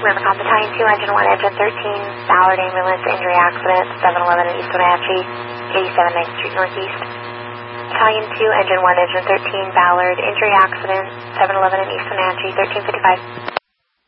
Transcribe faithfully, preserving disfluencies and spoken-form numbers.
Rivercom Battalion two, Engine one, Engine thirteen, Ballard Ambulance, injury accident, seven eleven in East Wenatchee, eighty-seven ninth Street Northeast. Battalion two, Engine one, Engine thirteen, Ballard, injury accident, seven eleven in East Wenatchee, thirteen fifty-five.